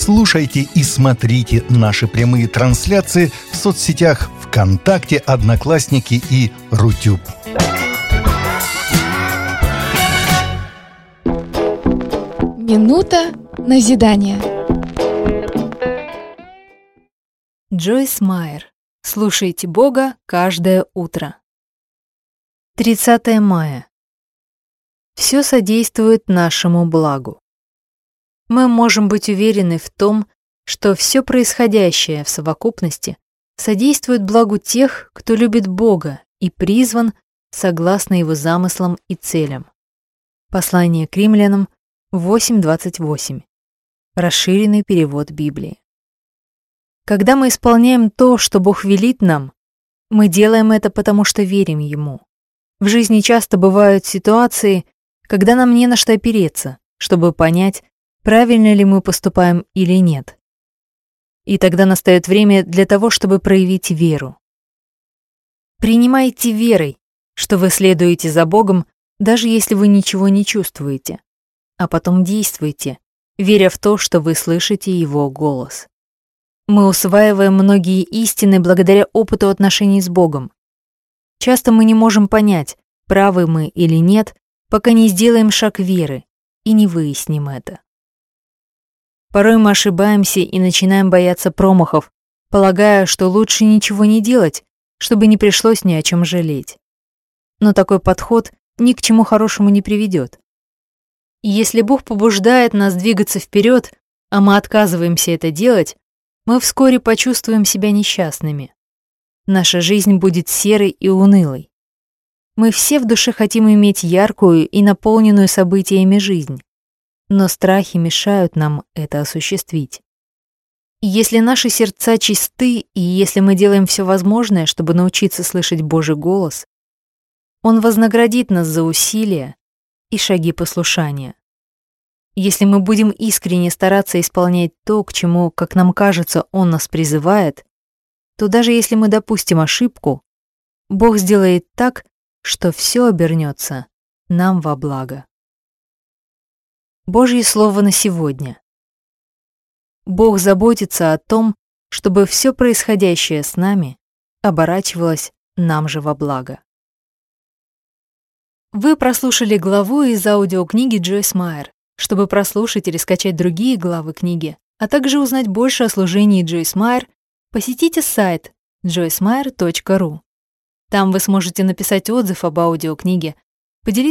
Слушайте и смотрите наши прямые трансляции в соцсетях ВКонтакте, Одноклассники и Рутюб. Минута назидания. Джойс Майер. Слушайте Бога каждое утро. 30 мая. Все содействует нашему благу. Мы можем быть уверены в том, что все происходящее в совокупности содействует благу тех, кто любит Бога и призван согласно Его замыслам и целям. Послание к Римлянам 8:28. Расширенный перевод Библии. Когда мы исполняем то, что Бог велит нам, мы делаем это потому, что верим Ему. В жизни часто бывают ситуации, когда нам не на что опереться, чтобы понять, правильно ли мы поступаем или нет. И тогда настает время для того, чтобы проявить веру. Принимайте верой, что вы следуете за Богом, даже если вы ничего не чувствуете, а потом действуйте, веря в то, что вы слышите Его голос. Мы усваиваем многие истины благодаря опыту отношений с Богом. Часто мы не можем понять, правы мы или нет, пока не сделаем шаг веры и не выясним это. Порой мы ошибаемся и начинаем бояться промахов, полагая, что лучше ничего не делать, чтобы не пришлось ни о чем жалеть. Но такой подход ни к чему хорошему не приведет. Если Бог побуждает нас двигаться вперед, а мы отказываемся это делать, мы вскоре почувствуем себя несчастными. Наша жизнь будет серой и унылой. Мы все в душе хотим иметь яркую и наполненную событиями жизнь, но страхи мешают нам это осуществить. И если наши сердца чисты, и если мы делаем все возможное, чтобы научиться слышать Божий голос, Он вознаградит нас за усилия и шаги послушания. Если мы будем искренне стараться исполнять то, к чему, как нам кажется, Он нас призывает, то даже если мы допустим ошибку, Бог сделает так, что все обернется нам во благо. Божье слово на сегодня. Бог заботится о том, чтобы все происходящее с нами оборачивалось нам же во благо. Вы прослушали главу из аудиокниги Джойс Майер. Чтобы прослушать или скачать другие главы книги, а также узнать больше о служении Джойс Майер, посетите сайт joycemeyer.ru. Там вы сможете написать отзыв об аудиокниге, поделиться